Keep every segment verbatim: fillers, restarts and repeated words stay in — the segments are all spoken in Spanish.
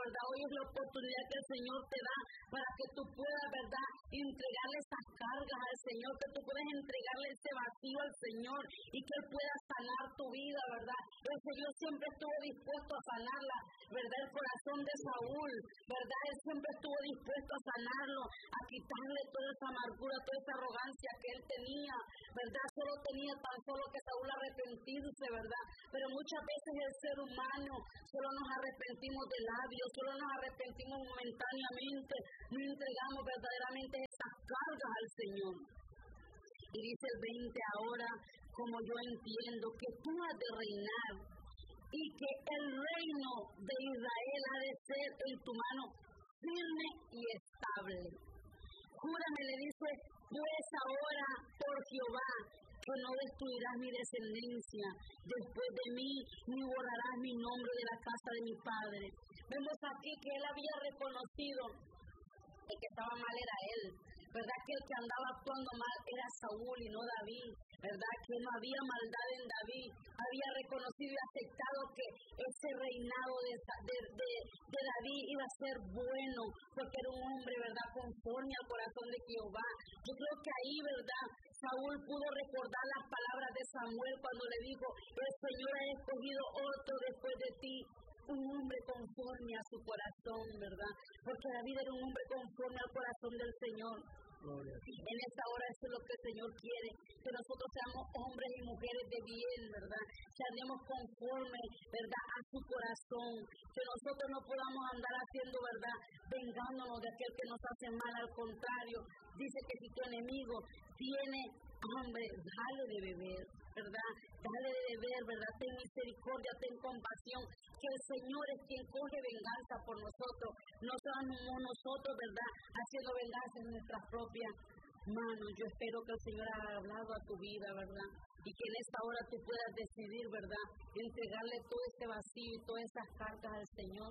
¿verdad? Hoy es la oportunidad que el Señor te da para que tú puedas, ¿verdad?, entregarle esas cargas al Señor, que tú puedas entregarle ese vacío al Señor y que Él pueda sanar tu vida, ¿verdad? El Señor siempre estuvo dispuesto a sanarla, ¿verdad? El corazón de Saúl, ¿verdad? Él siempre estuvo dispuesto a sanarlo, a quitarle toda esa amargura, toda esa arrogancia que él tenía, ¿verdad? Solo tenía tan solo que Saúl arrepentirse, ¿verdad? Pero muchas veces el ser humano solo nos arrepentimos de labios, solo nos arrepentimos momentáneamente, no entregamos verdaderamente esas cargas al Señor. Y dice el veinte, ahora como yo entiendo que tú has de reinar y que el reino de Israel ha de ser en tu mano firme y estable. Júrame, le dice, pues ahora por Jehová, que no destruirás mi descendencia después de mí, ni borrarás mi nombre de la casa de mi padre. Vemos aquí que él había reconocido el que estaba mal era él, ¿verdad? Que el que andaba actuando mal era Saúl y no David, ¿verdad? Que no había maldad en David, había reconocido y aceptado que ese reinado de, de, de, de David iba a ser bueno, porque era un hombre, ¿verdad?, conforme al corazón de Jehová. Yo creo que ahí, ¿verdad?, Saúl pudo recordar las palabras de Samuel cuando le dijo, el Señor ha escogido otro después de ti, un hombre conforme a su corazón, ¿verdad? Porque David era un hombre conforme al corazón del Señor. Gloria. En esta hora eso es lo que el Señor quiere, que nosotros seamos hombres y mujeres de bien, ¿verdad? Que andemos conforme, ¿verdad?, a su corazón, que nosotros no podamos andar haciendo, ¿verdad?, vengándonos de aquel que nos hace mal. Al contrario, dice que si tu enemigo tiene hambre, dale de beber, ¿verdad? Dale de beber, ¿verdad? Ten misericordia, ten compasión, que el Señor es quien coge venganza por nosotros, no somos nosotros, ¿verdad?, haciendo venganza en nuestras propias manos. Yo espero que el Señor haya hablado a tu vida, ¿verdad? Y que en esta hora tú puedas decidir, ¿verdad?, entregarle todo este vacío y todas esas cargas al Señor,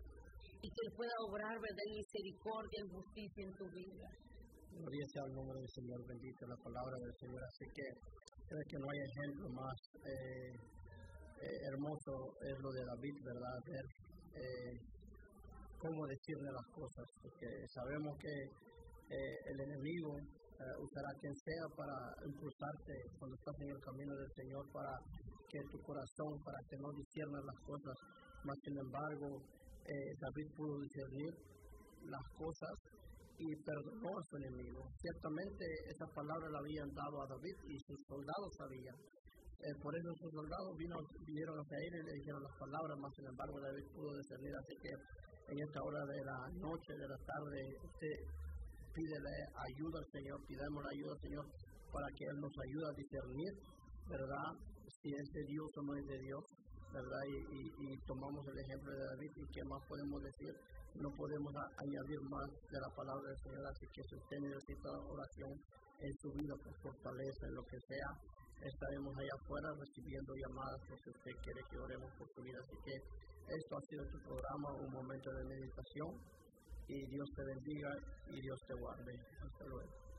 y que Él pueda obrar, ¿verdad?, en misericordia, en justicia en tu vida. Gloria sea el nombre del Señor, bendito la palabra del Señor. Así que creo que no hay ejemplo más eh, eh, hermoso es lo de David, ¿verdad? Ver eh, cómo decirle las cosas, porque sabemos que eh, el enemigo eh, usará quien sea para impulsarte cuando estás en el camino del Señor, para que tu corazón, para que no disciernas las cosas. Mas sin embargo, eh, David pudo discernir las cosas y perdonó a su enemigo. Ciertamente esa palabra la habían dado a David y sus soldados sabían. Eh, por eso sus soldados vino, vinieron hacia él y le dijeron las palabras, más sin embargo David pudo discernir. Así que en esta hora de la noche, de la tarde, usted pídele ayuda al Señor, pidamos la ayuda al Señor para que Él nos ayude a discernir, ¿verdad?, si es de Dios o no es de Dios, ¿verdad? Y, y, y tomamos el ejemplo de David. ¿Y qué más podemos decir? No podemos a, añadir más de la palabra del Señor. Así que si usted necesita oración en su vida, por fortaleza, en lo que sea, estaremos allá afuera recibiendo llamadas por si usted quiere que oremos por su vida. Así que esto ha sido tu programa, un momento de meditación, y Dios te bendiga y Dios te guarde. Hasta luego.